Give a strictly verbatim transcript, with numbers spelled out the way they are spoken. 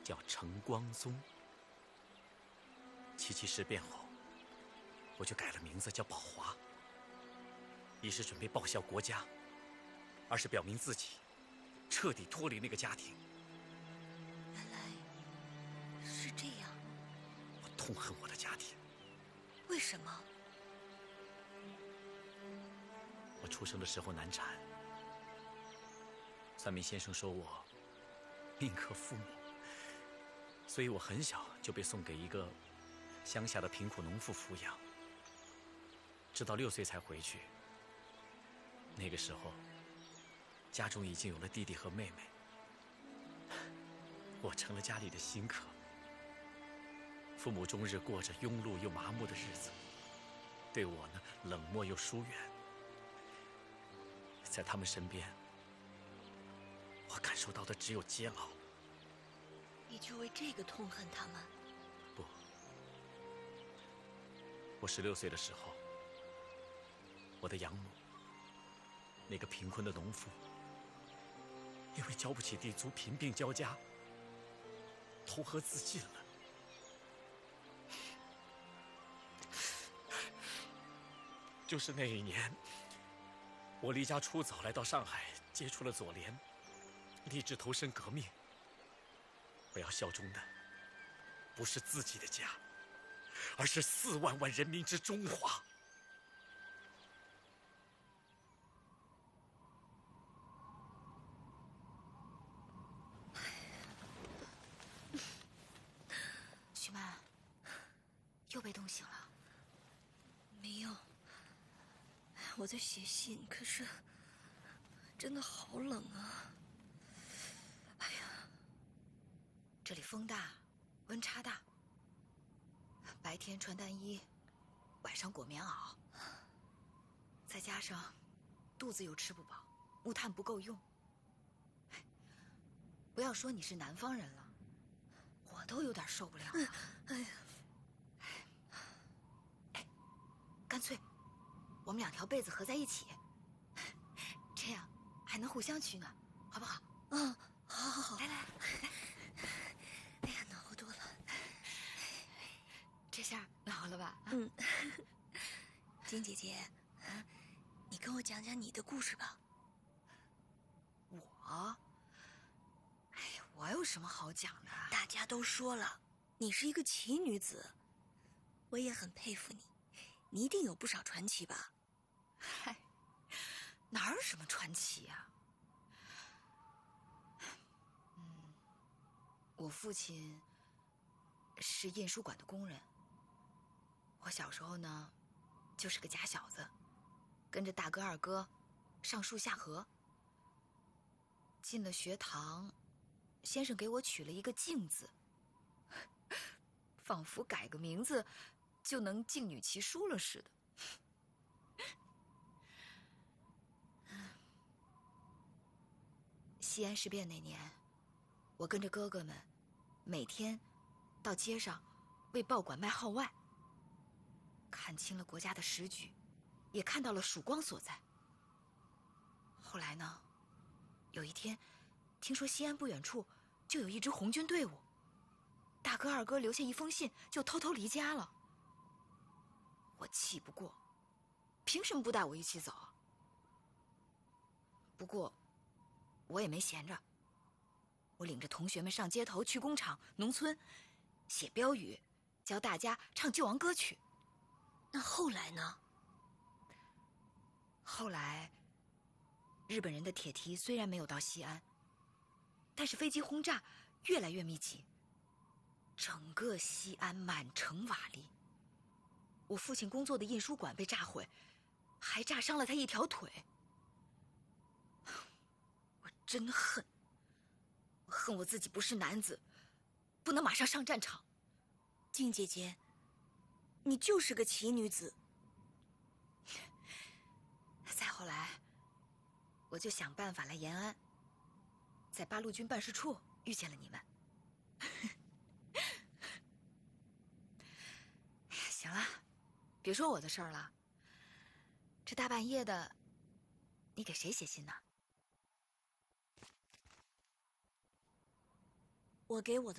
叫程光宗。七七事变后，我就改了名字叫宝华，一是准备报效国家，二是表明自己彻底脱离那个家庭。 原来是这样。 我痛恨我的家庭。 为什么？ 我出生的时候难产，算命先生说我命克父母，所以我很小就被送给一个乡下的贫苦农妇抚养，直到六岁才回去。那个时候，家中已经有了弟弟和妹妹，我成了家里的新客。父母终日过着庸碌又麻木的日子，对我呢冷漠又疏远。在他们身边，我感受到的只有煎熬。 你就为这个痛恨他们？ 不，我十六岁的时候，我的养母，那个贫困的农妇，因为交不起地租，贫病交加，投河自尽了。就是那一年，我离家出走来到上海，接触了左联，立志投身革命。我要效忠的不是自己的家，而是四万万人民之中华。 徐曼，又被冻醒了？没有，我在写信，可是真的好冷啊！哎呀，这里风大，温差大，白天穿单衣，晚上裹棉袄，再加上肚子又吃不饱，木炭不够用。不要说你是南方人了，我都有点受不了了。哎呀，哎，干脆我们两条被子合在一起，这样还能互相取暖，好不好？嗯，好好好，来来来，哎呀，暖和多了，这下暖和了吧？嗯，金姐姐，你跟我讲讲你的故事吧。我？哎呀，我有什么好讲的？大家都说了，你是一个奇女子，我也很佩服你，你一定有不少传奇吧？嗨，哪有什么传奇呀？嗯，我父亲是印书馆的工人。我小时候呢，就是个假小子，跟着大哥二哥上树下河。进了学堂，先生给我取了一个静字，仿佛改个名字就能静女其书了似的。西安事变那年，我跟着哥哥们每天到街上为报馆卖号外，看清了国家的时局，也看到了曙光所在。后来呢，有一天听说西安不远处就有一支红军队伍，大哥二哥留下一封信就偷偷离家了。我气不过，凭什么不带我一起走？不过我也没闲着，我领着同学们上街头，去工厂、农村写标语，教大家唱救亡歌曲。那后来呢？后来日本人的铁蹄虽然没有到西安，但是飞机轰炸越来越密集，整个西安满城瓦砾。我父亲工作的印书馆被炸毁，还炸伤了他一条腿。我真恨，我恨我自己不是男子，不能马上上战场。静姐姐，你就是个奇女子。再后来，我就想办法来延安，在八路军办事处遇见了你们。哎呀，行了，别说我的事儿了。这大半夜的，你给谁写信呢？我给我的